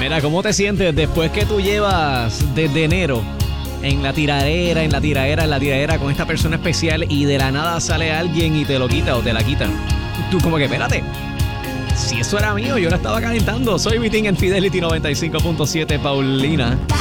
Mira, ¿cómo te sientes después que tú llevas desde enero en la tiradera con esta persona especial y de la nada sale alguien y te lo quita o te la quita? Tú como que, espérate, si eso era mío, yo la estaba calentando. Soy Vitín en Fidelity 95.7, Paulina.